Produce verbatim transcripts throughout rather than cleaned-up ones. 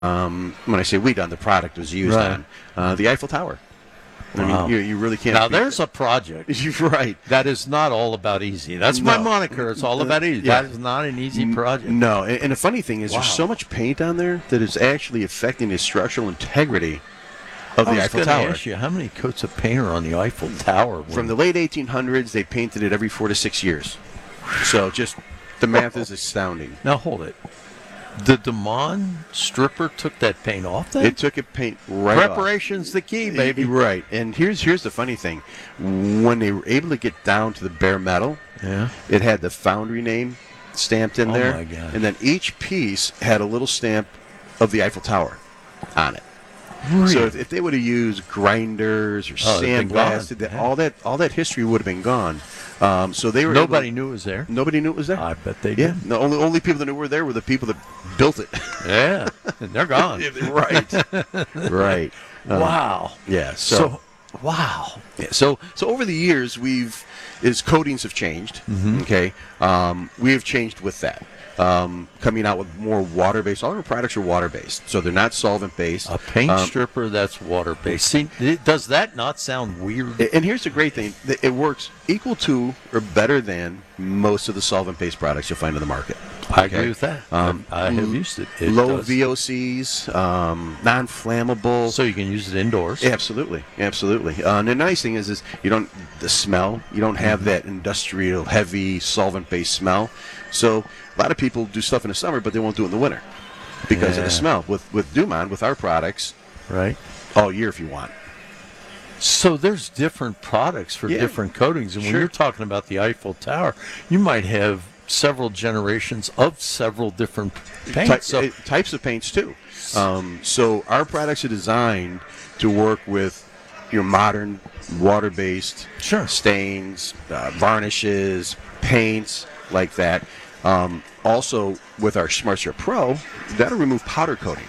Um, when I say we done, the product was used Right. on uh, the Eiffel Tower. I Wow. mean, you, you really can't. Now, beat there's that. a project You're right. that is not all about easy. That's my No. moniker. It's all about easy. Yeah. That is not an easy project. No, and, and the funny thing is, Wow. there's so much paint on there that is actually affecting the structural integrity of I the was Eiffel going to Tower. ask you, how many coats of paint are on the Eiffel Tower? From the late eighteen hundreds, they painted it every four to six years. So just the math is astounding. Now, hold it. The Damon stripper took that paint off then? It took it paint right off. Preparation's the key, baby. Right. And here's here's the funny thing. When they were able to get down to the bare metal, Yeah. it had the foundry name stamped in Oh, there. my God. And then each piece had a little stamp of the Eiffel Tower on it. Really? So if, if they would have used grinders or Oh, it'd been sandblasted, gone. that, Yeah. all that all that history would have been gone. Um, so they were able Nobody to- knew it was there. Nobody knew it was there. I bet they yeah, did. the only only people that knew were there were the people that built it. Yeah. And they're gone. right, right. Um, Wow. Yeah. So, So, wow. yeah, so so over the years, we've as coatings have changed. Mm-hmm. Okay, um, we have changed with that. Um, coming out with more water-based. All our products are water-based, so they're not solvent-based. A paint Um, stripper that's water-based. See, it- does that not sound weird? And here's the great thing: that it works equal to or better than most of the solvent-based products you'll find in the market. I Okay. agree with that. Um, I have used it. It Low does. V O Cs, um, non-flammable. So you can use it indoors. Absolutely, absolutely. Uh, and the nice thing is, is you don't the smell. You don't have Mm-hmm. that industrial, heavy, solvent-based smell. So a lot of people do stuff in the summer, but they won't do it in the winter because of Yeah. the smell. With with Dumont, with our products, Right. all year if you want. So there's different products for Yeah. different coatings. And when Sure. you're talking about the Eiffel Tower, you might have several generations of several different paints. Ty- so uh, types of paints too. Um, so our products are designed to work with your modern water-based Sure. stains, uh, varnishes, paints like that. Um, also, with our Smart Strip Pro, that'll remove powder coating.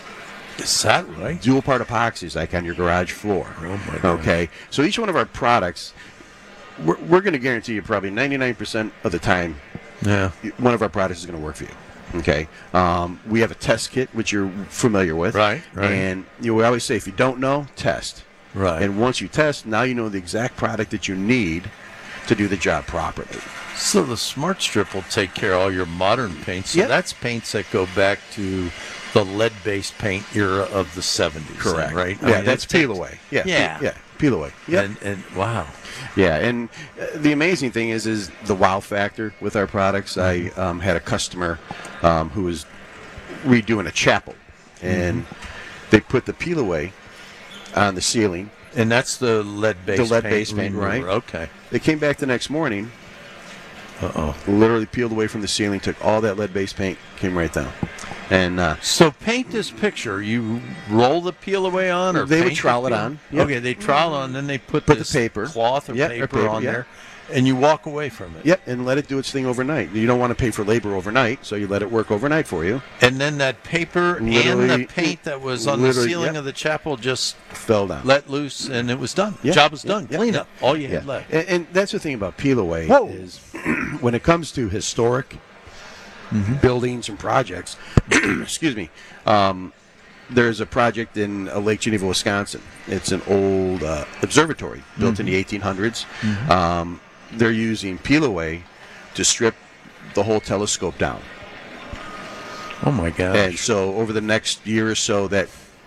is that right? Dual part epoxies like on your garage floor. Oh, my God. Okay, so each one of our products, we're, we're going to guarantee you probably ninety-nine percent of the time Yeah. one of our products is going to work for you. Okay, um, we have a test kit which you're familiar with, Right, right. And you know, we always say if you don't know, test. Right. And once you test, now you know the exact product that you need to do the job properly. So the Smart Strip will take care of all your modern paints. So Yep. that's paints that go back to the lead-based paint era of the seventies. Correct. Right. I Yeah, mean, that's it's peel paints- away. Yeah. Yeah. Yeah. Peel away. Yeah. And, and wow. Yeah, and uh, the amazing thing is, is the wow factor with our products. I um, had a customer um, who was redoing a chapel, and they put the peel away on the ceiling. And that's the lead-based The lead-based paint, remover. right. Okay. They came back the next morning, Uh-oh. literally peeled away from the ceiling, took all that lead-based paint, came right down. And uh, So paint this picture. You roll the peel away on, or They would paint trowel this it peel? on. Yep. Okay, they trowel on, then they put, Put the this paper. cloth or Yep, or paper, paper, on yeah. there, and you walk away from it. yep, and let it do its thing overnight. You don't want to pay for labor overnight, so you let it work overnight for you. And then that paper and Literally- the paint that was on the literally, ceiling yep. of the chapel just Fell down. let loose, and it was done. Yeah, Job was yeah, done. yeah, Clean yeah. up. All you Yeah. had left. And, and that's the thing about peel away Whoa. is when it comes to historic Mm-hmm. buildings and projects, excuse me, um, there's a project in uh, Lake Geneva, Wisconsin. It's an old uh, observatory built in the eighteen hundreds. Um, they're using peel away to strip the whole telescope down. Oh my gosh. And so over the next year or so, that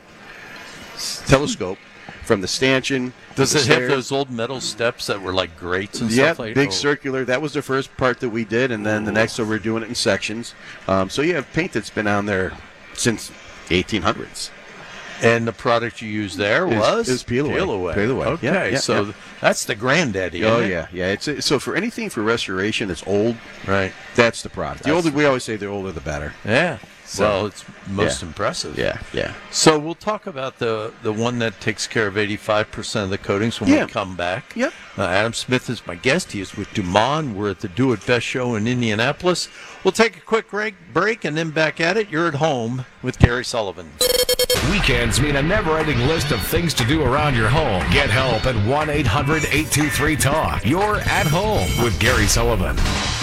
s- telescope from the stanchion to Does the it have stairs- those old metal steps that were like grates and Yeah, stuff like big oh. circular. That was the first part that we did, and then the next one we're doing it in sections. Um, so you have paint that's been on there since eighteen hundreds. And the product you used there Is- was is Peel Away. Away. Peel Away. Okay, Yeah, yeah, so yeah. that's the granddaddy. Oh isn't it? yeah, yeah. It's so for anything for restoration that's old, Right. that's the product. The That's older we always say, the older the better. Yeah. So- well, it's most yeah. impressive. Yeah, yeah. So we'll talk about the the one that takes care of eighty-five percent of the coatings when Yeah. we come back. Yep. Uh, Adam Smith is my guest. He is with Dumont. We're at the Do It Best show in Indianapolis. We'll take a quick break, break and then back at it. You're at home with Gary Sullivan. Weekends mean a never-ending list of things to do around your home. Get help at one eight hundred eight two three talk. You're at home with Gary Sullivan.